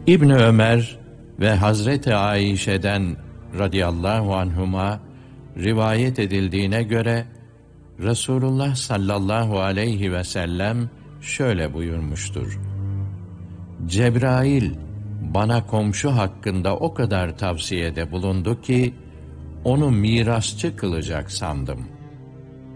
İbni Ömer ve Hazreti Ayşe'den radıyallahu anhuma rivayet edildiğine göre Resulullah sallallahu aleyhi ve sellem şöyle buyurmuştur: Cebrail bana komşu hakkında o kadar tavsiyede bulundu ki onu mirasçı kılacak sandım.